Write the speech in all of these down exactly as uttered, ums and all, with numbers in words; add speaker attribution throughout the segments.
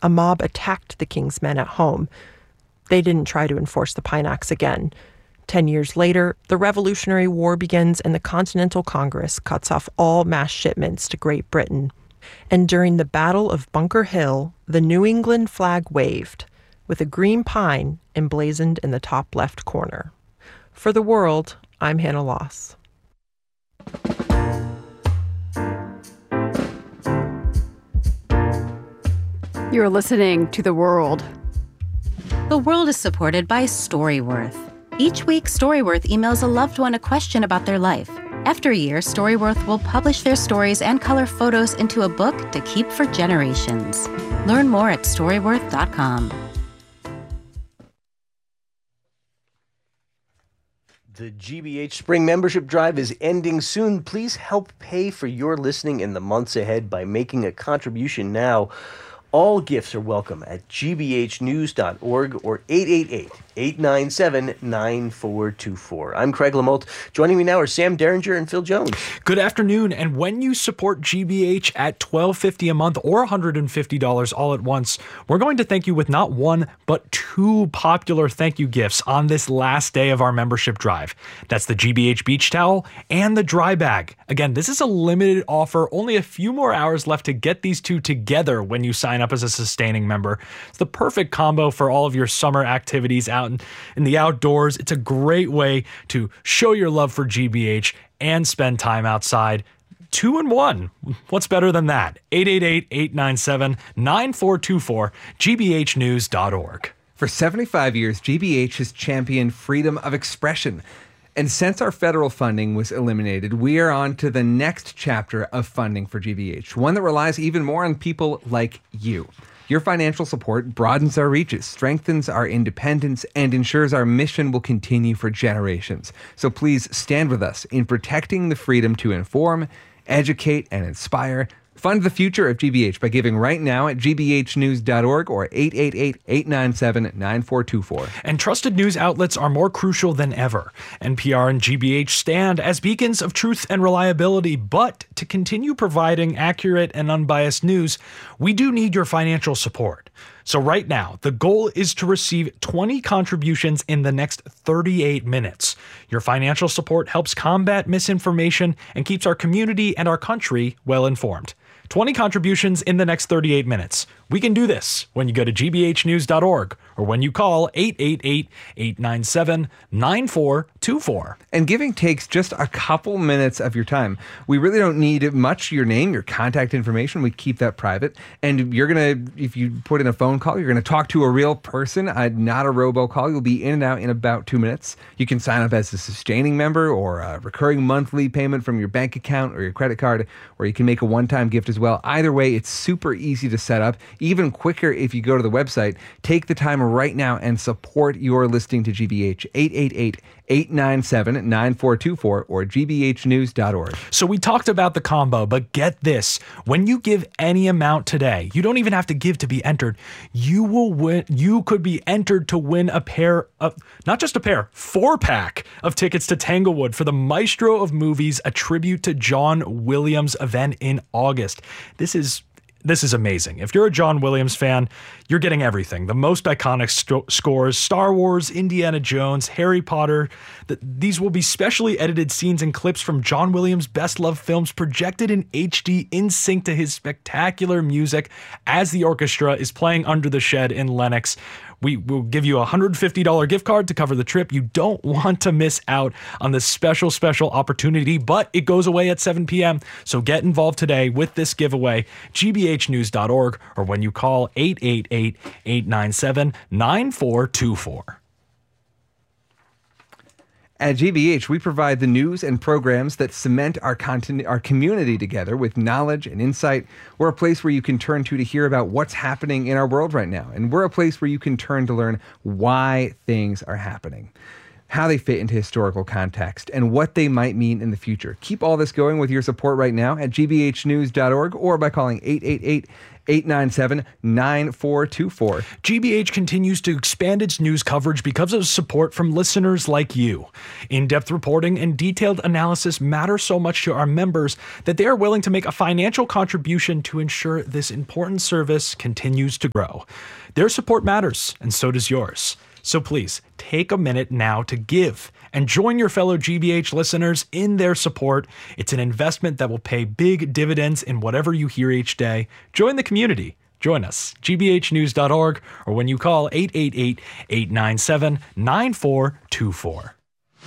Speaker 1: a mob attacked the king's men at home. They didn't try to enforce the Pine Acts again. Ten years later, the Revolutionary War begins and the Continental Congress cuts off all mass shipments to Great Britain. And during the Battle of Bunker Hill, the New England flag waved, with a green pine emblazoned in the top left corner. For The World, I'm Hannah Loss.
Speaker 2: You're listening to The World.
Speaker 3: The World is supported by Storyworth. Each week, Storyworth emails a loved one a question about their life. After a year, Storyworth will publish their stories and color photos into a book to keep for generations. Learn more at storyworth dot com.
Speaker 4: The G B H Spring Membership Drive is ending soon. Please help pay for your listening in the months ahead by making a contribution now. All gifts are welcome at g b h news dot org or eight eight eight, eight nine seven, nine four two four. I'm Craig Lamolt. Joining me now are Sam Derringer and Phil Jones.
Speaker 5: Good afternoon. And when you support G B H at twelve fifty a month or one hundred fifty dollars all at once, we're going to thank you with not one, but two popular thank you gifts on this last day of our membership drive. That's the G B H Beach Towel and the Dry Bag. Again, this is a limited offer. Only a few more hours left to get these two together when you sign up as a sustaining member. It's the perfect combo for all of your summer activities out in, in the outdoors. It's a great way to show your love for G B H and spend time outside. Two in one. What's better than that? eight eight eight, eight nine seven, nine four two four, g b h news dot org.
Speaker 6: For seventy-five years, G B H has championed freedom of expression. And since our federal funding was eliminated, we are on to the next chapter of funding for G B H, one that relies even more on people like you. Your financial support broadens our reaches, strengthens our independence, and ensures our mission will continue for generations. So please stand with us in protecting the freedom to inform, educate, and inspire. Fund the future of G B H by giving right now at g b h news dot org or eight eight eight, eight nine seven, nine four two four.
Speaker 5: And trusted news outlets are more crucial than ever. N P R and G B H stand as beacons of truth and reliability, but to continue providing accurate and unbiased news, we do need your financial support. So right now, the goal is to receive twenty contributions in the next thirty-eight minutes. Your financial support helps combat misinformation and keeps our community and our country well informed. twenty contributions in the next thirty-eight minutes. We can do this when you go to g b h news dot org or when you call eight eight eight, eight nine seven, nine four two four.
Speaker 6: And giving takes just a couple minutes of your time. We really don't need much, your name, your contact information. We keep that private. And you're going to, if you put in a phone call, you're going to talk to a real person, uh, not a robocall. You'll be in and out in about two minutes. You can sign up as a sustaining member or a recurring monthly payment from your bank account or your credit card, or you can make a one-time gift as well. Either way, it's super easy to set up. Even quicker if you go to the website. Take the time right now and support your listening to G B H. eight eight eight, eight nine seven, nine four two four or g b h news dot org.
Speaker 5: So we talked about the combo, but get this. When you give any amount today, you don't even have to give to be entered. You will win. You could be entered to win a pair of, not just a pair, four pack of tickets to Tanglewood for the Maestro of Movies, a tribute to John Williams event in August. This is This is amazing. If you're a John Williams fan, you're getting everything. The most iconic st- scores, Star Wars, Indiana Jones, Harry Potter. The, these will be specially edited scenes and clips from John Williams' best-loved films projected in H D in sync to his spectacular music as the orchestra is playing Under the Shed in Lenox. We will give you a one hundred fifty dollars gift card to cover the trip. You don't want to miss out on this special, special opportunity, but it goes away at seven p.m. So get involved today with this giveaway, g b h news dot org, or when you call eight eight eight, eight nine seven, nine four two four.
Speaker 6: At G B H, we provide the news and programs that cement our content, our community together with knowledge and insight. We're a place where you can turn to to hear about what's happening in our world right now. And we're a place where you can turn to learn why things are happening, how they fit into historical context, and what they might mean in the future. Keep all this going with your support right now at g b h news dot org or by calling eight eight eight, eight nine seven, nine four two four.
Speaker 5: G B H continues to expand its news coverage because of support from listeners like you. In-depth reporting and detailed analysis matter so much to our members that they are willing to make a financial contribution to ensure this important service continues to grow. Their support matters, and so does yours. So please, take a minute now to give and join your fellow G B H listeners in their support. It's an investment that will pay big dividends in whatever you hear each day. Join the community. Join us, G B H news dot org, or when you call eight eight eight, eight nine seven, nine four two four.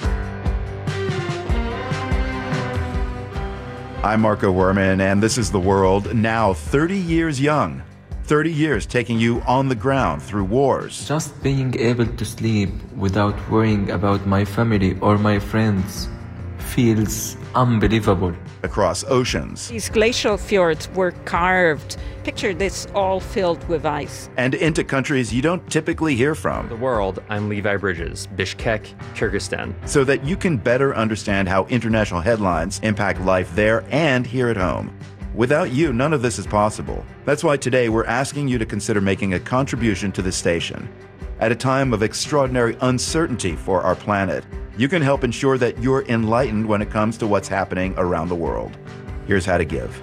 Speaker 7: I'm Marco Werman, and this is The World, now thirty years young. thirty years taking you on the ground through wars.
Speaker 8: Just being able to sleep without worrying about my family or my friends feels unbelievable.
Speaker 7: Across oceans.
Speaker 9: These glacial fjords were carved. Picture this all filled with ice.
Speaker 7: And into countries you don't typically hear from.
Speaker 10: The World, I'm Levi Bridges, Bishkek, Kyrgyzstan.
Speaker 7: So that you can better understand how international headlines impact life there and here at home. Without you, none of this is possible. That's why today we're asking you to consider making a contribution to the station. At a time of extraordinary uncertainty for our planet, you can help ensure that you're enlightened when it comes to what's happening around the world. Here's how to give.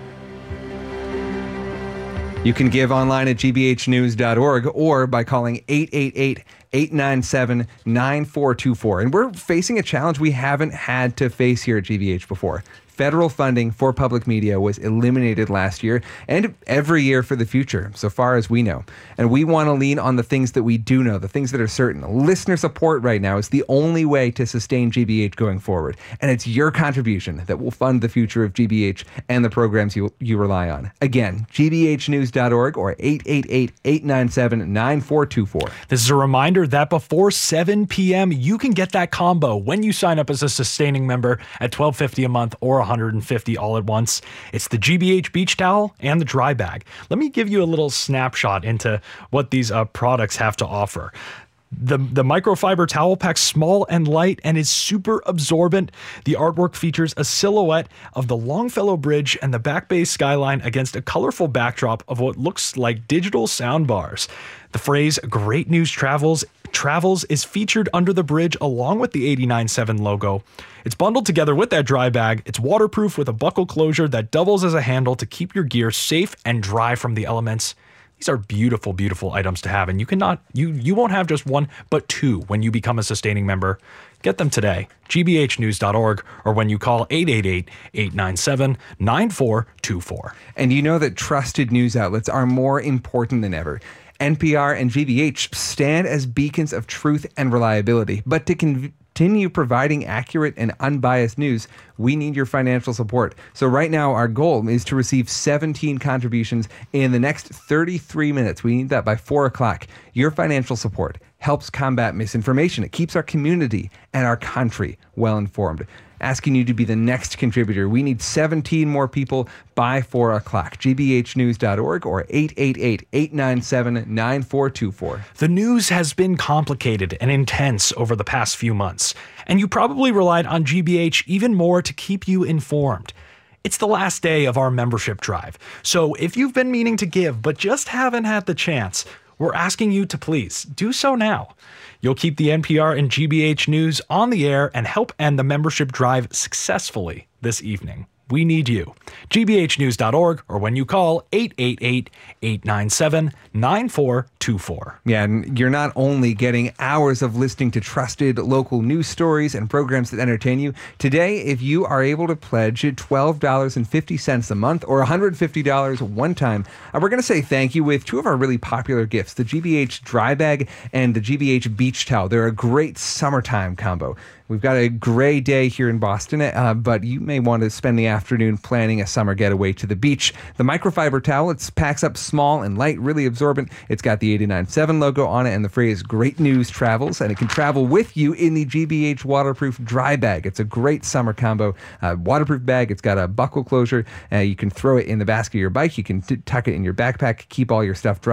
Speaker 6: You can give online at G B H news dot org or by calling eight eight eight, eight nine seven, nine four two four. And we're facing a challenge we haven't had to face here at G B H before. Federal funding for public media was eliminated last year and every year for the future, so far as we know. And we want to lean on the things that we do know, the things that are certain. Listener support right now is the only way to sustain G B H going forward. And it's your contribution that will fund the future of G B H and the programs you, you rely on. Again, G B H news dot org or eight eight eight, eight nine seven, nine four two four.
Speaker 5: This is a reminder that before seven p.m., you can get that combo when you sign up as a sustaining member at twelve fifty a month or one hundred fifty all at once. It's the G B H beach towel and the dry bag. Let me give you a little snapshot into what these uh, products have to offer. The, the microfiber towel pack's small and light and is super absorbent. The artwork features a silhouette of the Longfellow Bridge and the Back Bay skyline against a colorful backdrop of what looks like digital sound bars. The phrase "Great News Travels" Travels is featured under the bridge along with the eighty-nine point seven logo. It's bundled together with that dry bag. It's waterproof with a buckle closure that doubles as a handle to keep your gear safe and dry from the elements. These are beautiful, beautiful items to have, and you cannot, you you won't have just one, but two when you become a sustaining member. Get them today, G B H news dot org, or when you call eight eight eight, eight nine seven, nine four two four.
Speaker 6: And you know that trusted news outlets are more important than ever. N P R and G B H stand as beacons of truth and reliability, but to continue providing accurate and unbiased news, we need your financial support. So right now, our goal is to receive seventeen contributions in the next thirty-three minutes. We need that by four o'clock. Your financial support helps combat misinformation. It keeps our community and our country well informed. Asking you to be the next contributor. We need seventeen more people by four o'clock. G B H news dot org or eight eight eight, eight nine seven, nine four two four.
Speaker 5: The news has been complicated and intense over the past few months, and you probably relied on G B H even more to keep you informed. It's the last day of our membership drive, so if you've been meaning to give but just haven't had the chance, we're asking you to please do so now. You'll keep the N P R and G B H News on the air and help end the membership drive successfully this evening. We need you. G B H news dot org or when you call eight eight eight, eight nine seven, nine four two four.
Speaker 6: Yeah, and you're not only getting hours of listening to trusted local news stories and programs that entertain you. Today, if you are able to pledge twelve dollars and fifty cents a month or one hundred fifty dollars one time, uh, we're going to say thank you with two of our really popular gifts, the G B H dry bag and the G B H beach towel. They're a great summertime combo. We've got a gray day here in Boston, uh, but you may want to spend the afternoon planning a summer getaway to the beach. The microfiber towel, it packs up small and light, really absorbent. It's got the eighty-nine point seven logo on it and the phrase "Great News Travels," and it can travel with you in the G B H waterproof dry bag. It's a great summer combo. Uh, waterproof bag, it's got a buckle closure. Uh, you can throw it in the basket of your bike. You can t- tuck it in your backpack, keep all your stuff dry.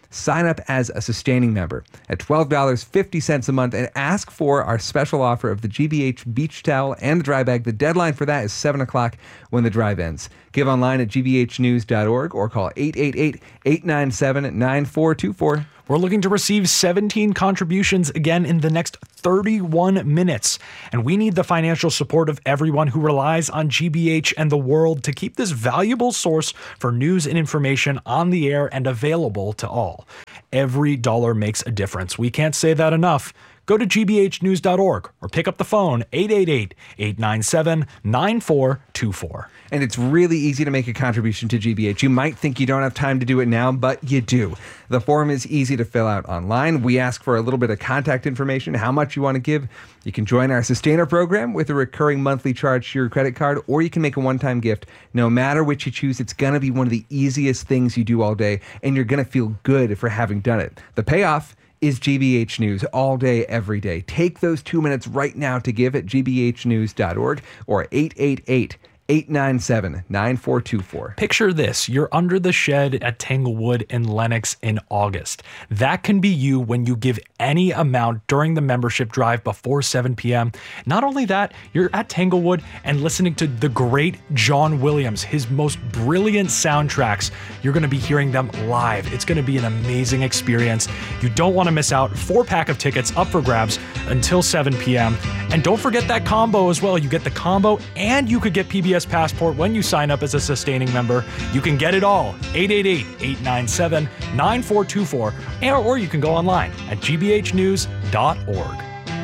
Speaker 6: sign up as a sustaining member at twelve dollars and fifty cents a month and ask for our special offer of the G B H beach towel and the dry bag. The deadline for that is seven o'clock when the drive ends. Give online at g b h news dot org or call eight eight eight, eight nine seven, nine four two four.
Speaker 5: We're looking to receive seventeen contributions again in the next thirty-one minutes. And we need the financial support of everyone who relies on G B H and the world to keep this valuable source for news and information on the air and available to all. Every dollar makes a difference. We can't say that enough. Go to g b h news dot org or pick up the phone eight eight eight, eight nine seven, nine four two four.
Speaker 6: And it's really easy to make a contribution to G B H. You might think you don't have time to do it now, but you do. The form is easy to fill out online. We ask for a little bit of contact information, how much you want to give. You can join our Sustainer program with a recurring monthly charge to your credit card, or you can make a one-time gift. No matter which you choose, it's going to be one of the easiest things you do all day, and you're going to feel good for having done it. The payoff is G B H News all day, every day. Take those two minutes right now to give at g b h news dot org or eight eight eight, eight nine seven, nine four two four.
Speaker 5: Picture this. You're under the shed at Tanglewood in Lenox in August. That can be you when you give any amount during the membership drive before seven p.m. Not only that, you're at Tanglewood and listening to the great John Williams, his most brilliant soundtracks. You're going to be hearing them live. It's going to be an amazing experience. You don't want to miss out. Four pack of tickets up for grabs until seven p.m. And don't forget that combo as well. You get the combo and you could get P B S Passport when you sign up as a sustaining member. You can get it all. eight eight eight, eight nine seven, nine four two four. Or, or you can go online at g b h news dot org.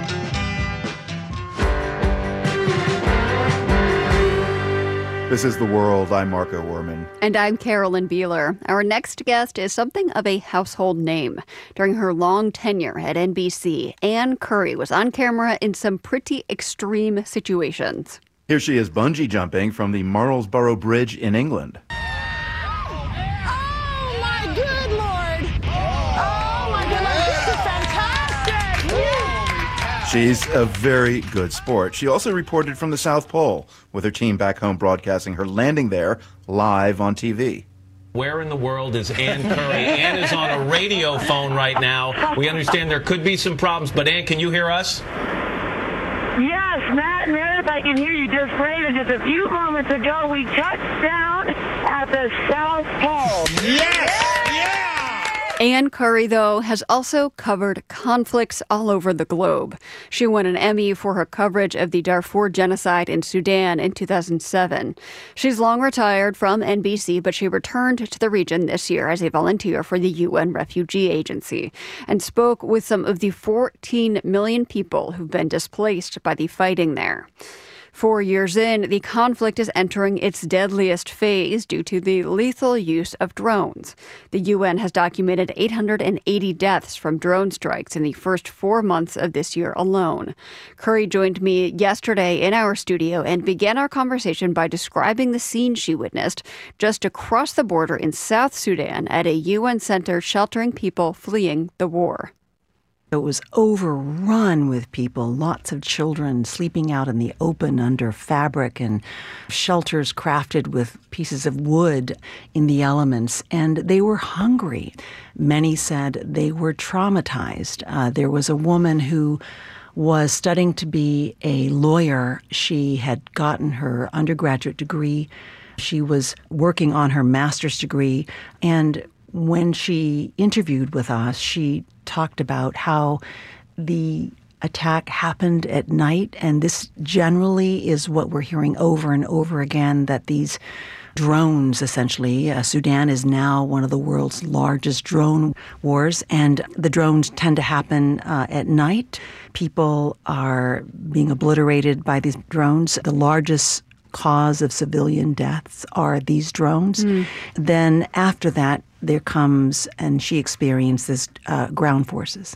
Speaker 7: This is The World. I'm Marco Werman.
Speaker 2: And I'm Carolyn Beeler. Our next guest is something of a household name. During her long tenure at N B C, Ann Curry was on camera in some pretty extreme situations.
Speaker 7: Here she is bungee jumping from the Marlborough Bridge in England.
Speaker 11: Oh, my good Lord. Oh, my good Lord. This is fantastic. Yeah.
Speaker 7: She's a very good sport. She also reported from the South Pole, with her team back home broadcasting her landing there live on T V.
Speaker 12: Where in the world is Ann Curry? Ann is on a radio phone right now. We understand there could be some problems, but Ann, can you hear us?
Speaker 11: Yes, Matt and Meredith, I can hear you just great. And just a few moments ago, we touched down at the South Pole.
Speaker 12: Yes! Yeah!
Speaker 2: Ann Curry, though, has also covered conflicts all over the globe. She won an Emmy for her coverage of the Darfur genocide in Sudan in two thousand seven. She's long retired from N B C, but she returned to the region this year as a volunteer for the U N Refugee Agency and spoke with some of the fourteen million people who've been displaced by the fighting there. Four years in, the conflict is entering its deadliest phase due to the lethal use of drones. The U N has documented eight hundred eighty deaths from drone strikes in the first four months of this year alone. Curry joined me yesterday in our studio and began our conversation by describing the scene she witnessed just across the border in South Sudan at a U N center sheltering people fleeing the war.
Speaker 13: It was overrun with people, lots of children sleeping out in the open under fabric and shelters crafted with pieces of wood in the elements, and they were hungry. Many said they were traumatized. Uh, there was a woman who was studying to be a lawyer. She had gotten her undergraduate degree. She was working on her master's degree, and when she interviewed with us, she talked about how the attack happened at night, and this generally is what we're hearing over and over again, that these drones, essentially, uh, Sudan is now one of the world's largest drone wars, and the drones tend to happen uh, at night. People are being obliterated by these drones. The largest cause of civilian deaths are these drones. Mm. Then after that, there comes, and she experiences uh, ground forces.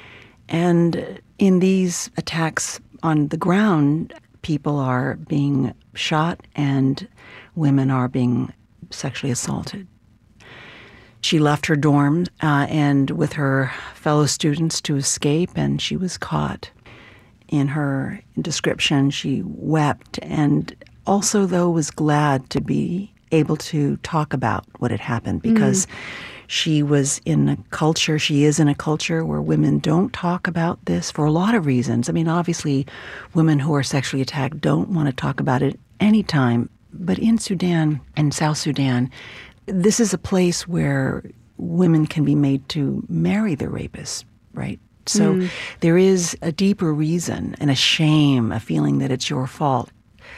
Speaker 13: And in these attacks on the ground, people are being shot and women are being sexually assaulted. She left her dorm uh, and with her fellow students to escape, and she was caught. In her description, she wept and also, though, was glad to be able to talk about what had happened, because mm. She was in a culture, she is in a culture where women don't talk about this for a lot of reasons. I mean, obviously, women who are sexually attacked don't want to talk about it anytime. But in Sudan and South Sudan, this is a place where women can be made to marry their rapists, right? So mm. there is a deeper reason and a shame, a feeling that it's your fault.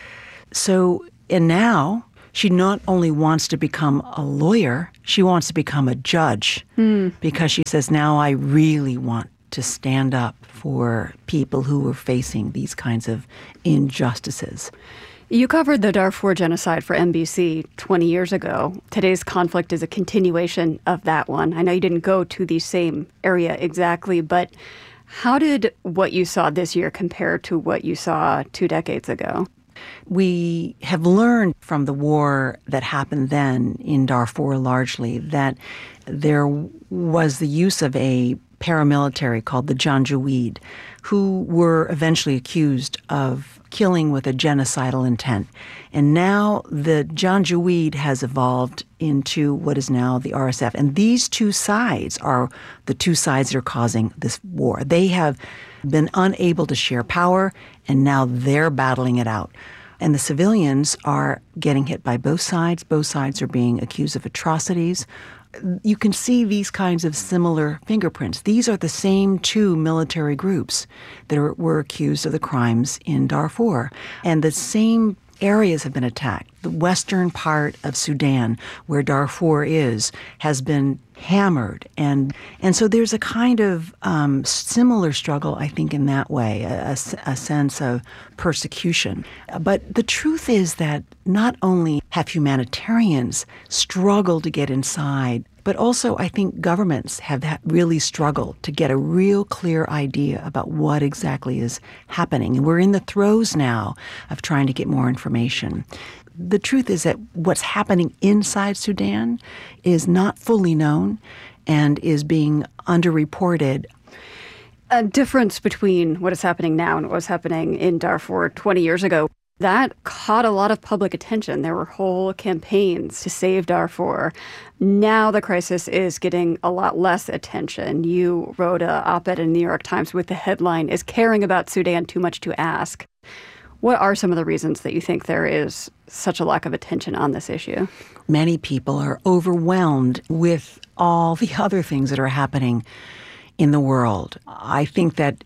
Speaker 13: So, and now she not only wants to become a lawyer, she wants to become a judge mm. because she says, now I really want to stand up for people who are facing these kinds of injustices.
Speaker 2: You covered the Darfur genocide for N B C twenty years ago. Today's conflict is a continuation of that one. I know you didn't go to the same area exactly, but how did what you saw this year compare to what you saw two decades ago?
Speaker 13: We have learned from the war that happened then in Darfur largely that there was the use of a paramilitary called the Janjaweed, who were eventually accused of killing with a genocidal intent. And now the Janjaweed has evolved into what is now the R S F. And these two sides are the two sides that are causing this war. They have been unable to share power, and now they're battling it out. And the civilians are getting hit by both sides. Both sides are being accused of atrocities. You can see these kinds of similar fingerprints. These are the same two military groups that are, were accused of the crimes in Darfur. And the same areas have been attacked. The western part of Sudan, where Darfur is, has been hammered. And and so there's a kind of um, similar struggle, I think, in that way, a, a, a sense of persecution. But the truth is that not only have humanitarians struggled to get inside, but also I think governments have really struggled to get a real clear idea about what exactly is happening. And we're in the throes now of trying to get more information. The truth is that what's happening inside Sudan is not fully known and is being underreported.
Speaker 2: A difference between what is happening now and what was happening in Darfur twenty years ago, that caught a lot of public attention. There were whole campaigns to save Darfur. Now the crisis is getting a lot less attention. You wrote an op-ed in the New York Times with the headline, "Is Caring About Sudan Too Much to Ask?" What are some of the reasons that you think there is such a lack of attention on this issue?
Speaker 13: Many people are overwhelmed with all the other things that are happening in the world. I think that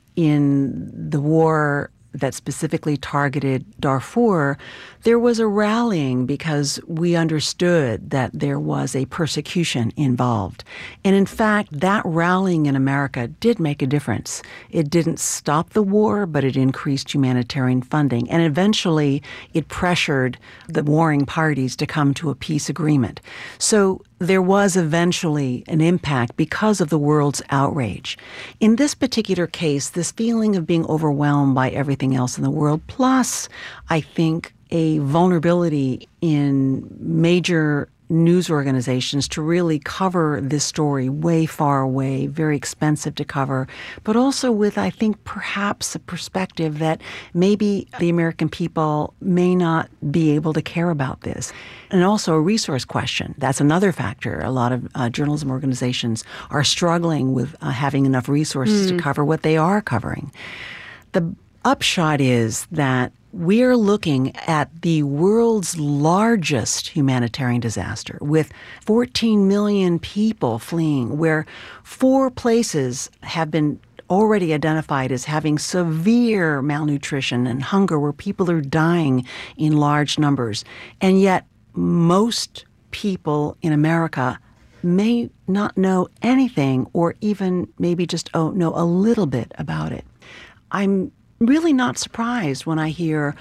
Speaker 13: in the war that specifically targeted Darfur, there was a rallying because we understood that there was a persecution involved. And in fact, that rallying in America did make a difference. It didn't stop the war, but it increased humanitarian funding. And eventually, it pressured the warring parties to come to a peace agreement. So there was eventually an impact because of the world's outrage. In this particular case, this feeling of being overwhelmed by everything else in the world, plus, I think, a vulnerability in major news organizations to really cover this story way far away, very expensive to cover, but also with, I think, perhaps a perspective that maybe the American people may not be able to care about this. And also a resource question. That's another factor. A lot of uh, journalism organizations are struggling with uh, having enough resources mm. to cover what they are covering. The upshot is that we're looking at the world's largest humanitarian disaster with fourteen million people fleeing, where four places have been already identified as having severe malnutrition and hunger, where people are dying in large numbers. And yet most people in America may not know anything or even maybe just oh, know a little bit about it. I'm really not surprised when I hear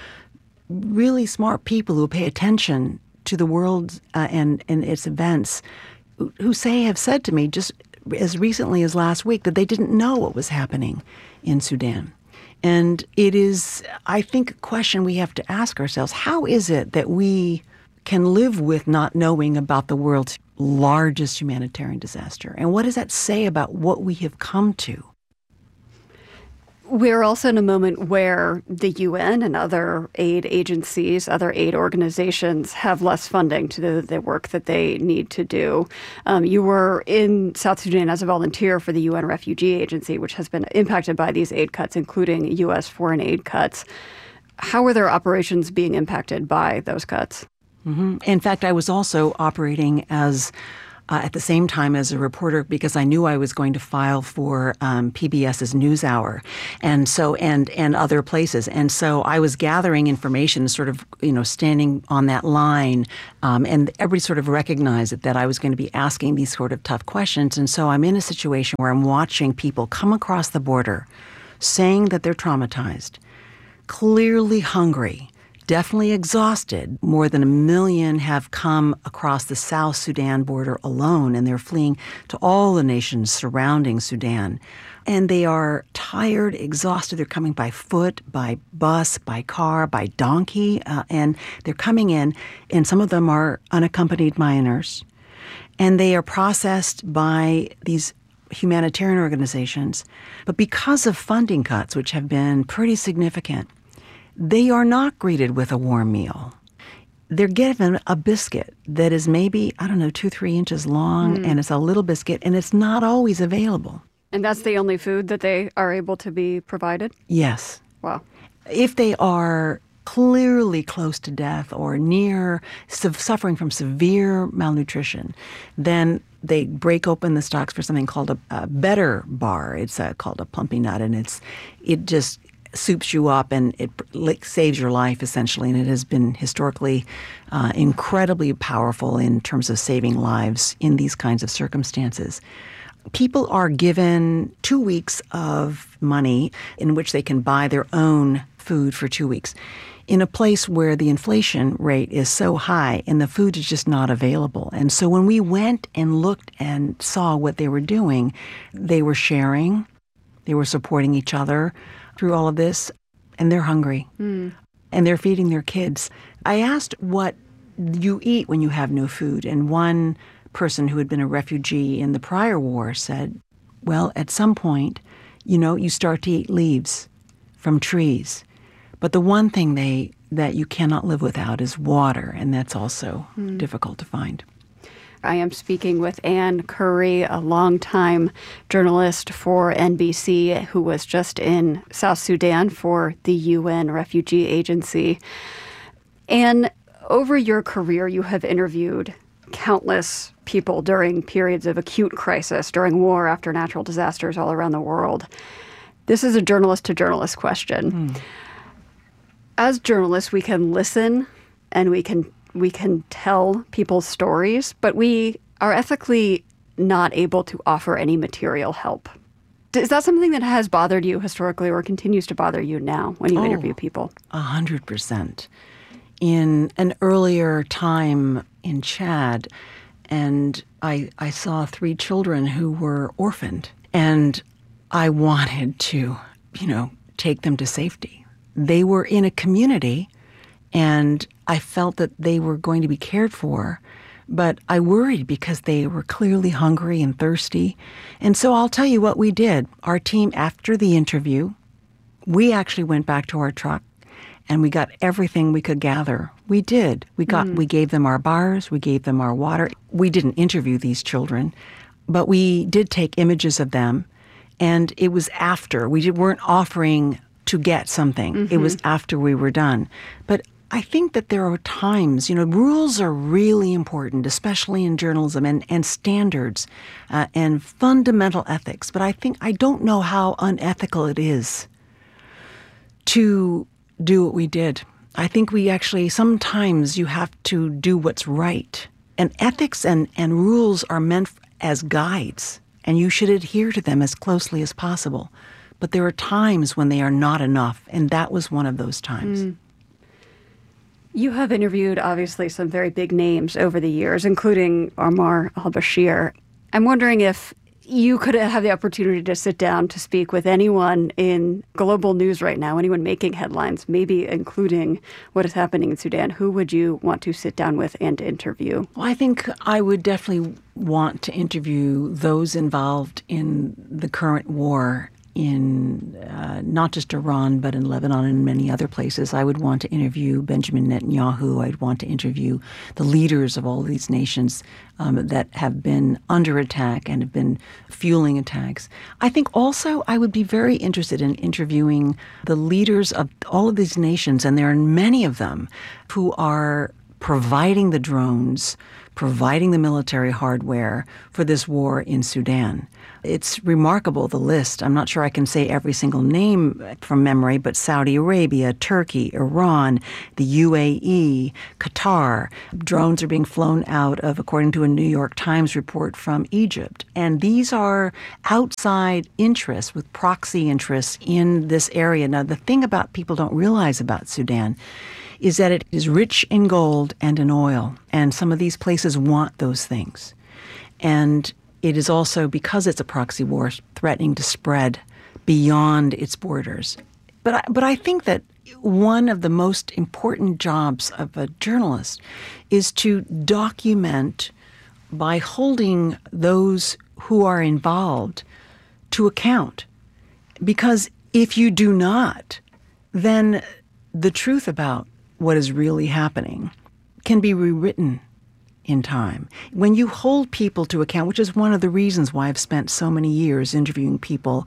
Speaker 13: really smart people who pay attention to the world uh, and, and its events who say, have said to me just as recently as last week that they didn't know what was happening in Sudan. And it is, I think, a question we have to ask ourselves. How is it that we can live with not knowing about the world's largest humanitarian disaster? And what does that say about what we have come to?
Speaker 2: We're also in a moment where the U N and other aid agencies, other aid organizations have less funding to do the work that they need to do. Um, you were in South Sudan as a volunteer for the U N Refugee Agency, which has been impacted by these aid cuts, including U S foreign aid cuts. How are their operations being impacted by those cuts?
Speaker 13: Mm-hmm. In fact, I was also operating as Uh, at the same time as a reporter because I knew I was going to file for um, PBS's NewsHour and so and and other places. And so I was gathering information, sort of, you know, standing on that line, um, and everybody sort of recognized that I was going to be asking these sort of tough questions. And so I'm in a situation where I'm watching people come across the border saying that they're traumatized, clearly hungry, definitely exhausted. More than a million have come across the South Sudan border alone, and they're fleeing to all the nations surrounding Sudan. And they are tired, exhausted. They're coming by foot, by bus, by car, by donkey, uh, and they're coming in, and some of them are unaccompanied minors. And they are processed by these humanitarian organizations. But because of funding cuts, which have been pretty significant, they are not greeted with a warm meal. They're given a biscuit that is maybe, I don't know, two, three inches long, mm. and it's a little biscuit, and it's not always available.
Speaker 2: And that's the only food that they are able to be provided?
Speaker 13: Yes.
Speaker 2: Wow.
Speaker 13: If they are clearly close to death or near suffering from severe malnutrition, then they break open the stocks for something called a, a better bar. It's a, called a plumpy nut, and it's it just soups you up, and it like, saves your life, essentially. And it has been historically uh, incredibly powerful in terms of saving lives in these kinds of circumstances. People are given two weeks of money in which they can buy their own food for two weeks in a place where the inflation rate is so high and the food is just not available. And so when we went and looked and saw what they were doing, they were sharing, they were supporting each other through all of this, and they're hungry, mm. and they're feeding their kids. I asked what you eat when you have no food, and one person who had been a refugee in the prior war said, well, at some point, you know, you start to eat leaves from trees, but the one thing they that you cannot live without is water, and that's also mm. difficult to find.
Speaker 2: I am speaking with Ann Curry, a longtime journalist for N B C who was just in South Sudan for the U N Refugee Agency. And over your career, you have interviewed countless people during periods of acute crisis, during war, after natural disasters all around the world. This is a journalist-to-journalist question. Mm. As journalists, we can listen and we can We can tell people's stories, but we are ethically not able to offer any material help. Is that something that has bothered you historically or continues to bother you now when you
Speaker 13: oh,
Speaker 2: interview people?
Speaker 13: A hundred percent. In an earlier time in Chad, and I, I saw three children who were orphaned, and I wanted to, you know, take them to safety. They were in a community, and I felt that they were going to be cared for, but I worried because they were clearly hungry and thirsty. And so I'll tell you what we did. Our team, after the interview, we actually went back to our truck and we got everything we could gather. We did. We got. Mm. We gave them our bars. We gave them our water. We didn't interview these children, but we did take images of them. And it was after. We weren't offering to get something. Mm-hmm. It was after we were done. But I think that there are times, you know, rules are really important, especially in journalism, and, and standards uh, and fundamental ethics. But I think, I don't know how unethical it is to do what we did. I think we actually, sometimes you have to do what's right. And ethics and, and rules are meant as guides, and you should adhere to them as closely as possible. But there are times when they are not enough, and that was one of those times. Mm.
Speaker 2: You have interviewed, obviously, some very big names over the years, including Omar al-Bashir. I'm wondering if you could have the opportunity to sit down to speak with anyone in global news right now, anyone making headlines, maybe including what is happening in Sudan. Who would you want to sit down with and interview?
Speaker 13: Well, I think I would definitely want to interview those involved in the current war in uh, not just Iran, but in Lebanon and many other places. I would want to interview Benjamin Netanyahu. I'd want to interview the leaders of all these nations um, that have been under attack and have been fueling attacks. I think also I would be very interested in interviewing the leaders of all of these nations, and there are many of them, who are providing the drones, providing the military hardware for this war in Sudan. It's remarkable, the list. I'm not sure I can say every single name from memory, but Saudi Arabia, Turkey, Iran, the U A E, Qatar. Drones are being flown out of, according to a New York Times report, from Egypt. And these are outside interests with proxy interests in this area. Now, the thing about people don't realize about Sudan is that it is rich in gold and in oil. And some of these places want those things. And it is also, because it's a proxy war, threatening to spread beyond its borders. But I, but I think that one of the most important jobs of a journalist is to document by holding those who are involved to account. Because if you do not, then the truth about what is really happening can be rewritten in time. When you hold people to account, which is one of the reasons why I've spent so many years interviewing people,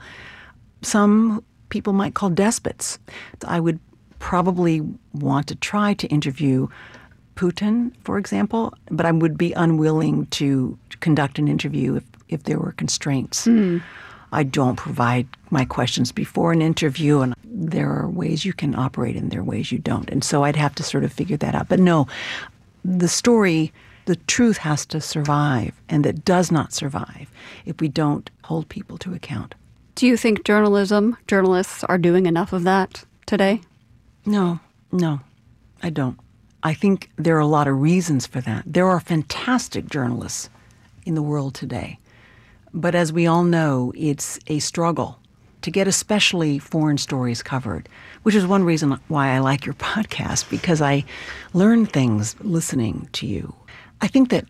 Speaker 13: some people might call despots. I would probably want to try to interview Putin, for example, but I would be unwilling to conduct an interview if, if there were constraints. Mm. I don't provide my questions before an interview, and there are ways you can operate and there are ways you don't. And so I'd have to sort of figure that out. But no, the story, the truth has to survive, and it does not survive if we don't hold people to account.
Speaker 2: Do you think journalism, journalists are doing enough of that today?
Speaker 13: No, no, I don't. I think there are a lot of reasons for that. There are fantastic journalists in the world today. But as we all know, it's a struggle to get especially foreign stories covered, which is one reason why I like your podcast, because I learn things listening to you. I think that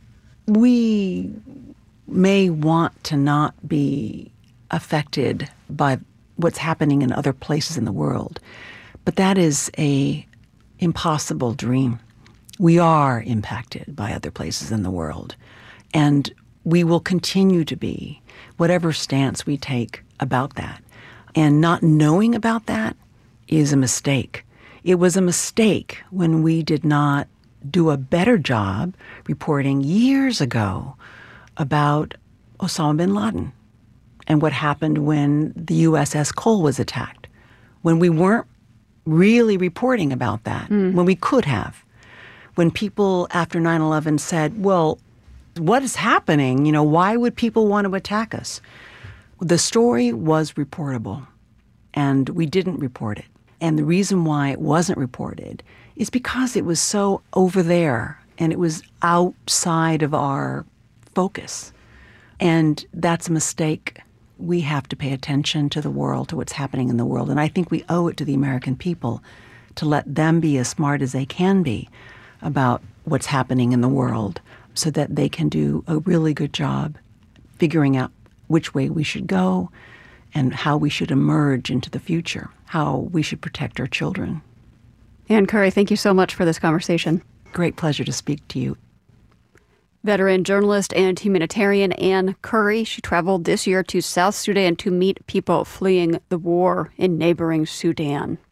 Speaker 13: we may want to not be affected by what's happening in other places in the world, but that is a impossible dream. We are impacted by other places in the world, and we will continue to be, whatever stance we take about that. And not knowing about that is a mistake. It was a mistake when we did not do a better job reporting years ago about Osama bin Laden and what happened when the U S S Cole was attacked, when we weren't really reporting about that, mm. when we could have. When people after nine eleven said, well, what is happening? You know, why would people want to attack us? The story was reportable, and we didn't report it. And the reason why it wasn't reported is because it was so over there, and it was outside of our focus. And that's a mistake. We have to pay attention to the world, to what's happening in the world. And I think we owe it to the American people to let them be as smart as they can be about what's happening in the world, so that they can do a really good job figuring out which way we should go and how we should emerge into the future, how we should protect our children.
Speaker 2: Ann Curry, thank you so much for this conversation.
Speaker 13: Great pleasure to speak to you.
Speaker 2: Veteran journalist and humanitarian Ann Curry. She traveled this year to South Sudan to meet people fleeing the war in neighboring Sudan.